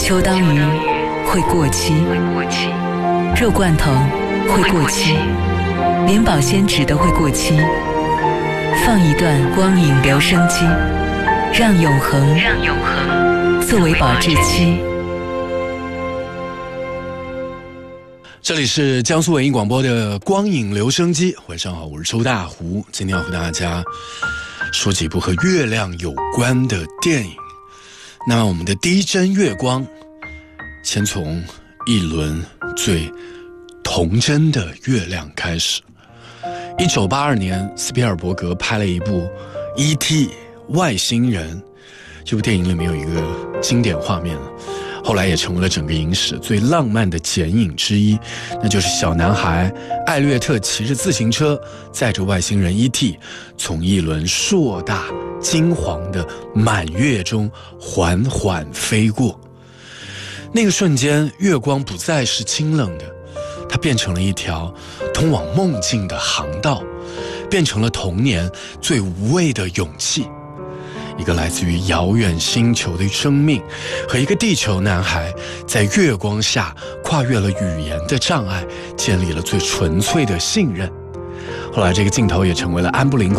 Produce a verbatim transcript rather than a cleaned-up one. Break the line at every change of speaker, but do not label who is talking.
秋刀鱼会过期，肉罐头会过期，连保鲜纸都会过期。放一段光影留声机，让永恒作为保质期。
这里是江苏文艺广播的光影留声机，晚上好，我是周大胡。今天要和大家说几部和月亮有关的电影。那么我们的第一帧月光，先从一轮最童真的月亮开始。一九八二年，斯皮尔伯格拍了一部《E T 外星人》，这部电影里面有一个经典画面，后来也成为了整个影史最浪漫的剪影之一，那就是小男孩艾略特骑着自行车，载着外星人 E T 从一轮硕大金黄的满月中缓缓飞过。那个瞬间，月光不再是清冷的，它变成了一条通往梦境的航道，变成了童年最无畏的勇气。一个来自于遥远星球的生命和一个地球男孩在月光下跨越了语言的障碍，建立了最纯粹的信任。后来这个镜头也成为了安布林